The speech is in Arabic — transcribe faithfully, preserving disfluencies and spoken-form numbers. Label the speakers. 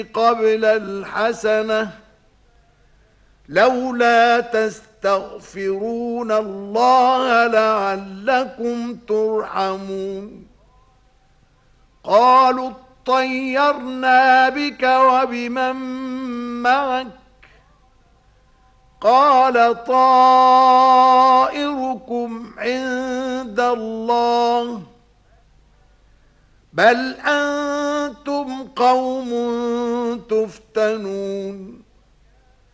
Speaker 1: قبل الحسنة لولا تستغفرون الله لعلكم ترحمون. قالوا اطيرنا بك وبمن معك قال طائركم عند الله بل أنتم قوم تفتنون.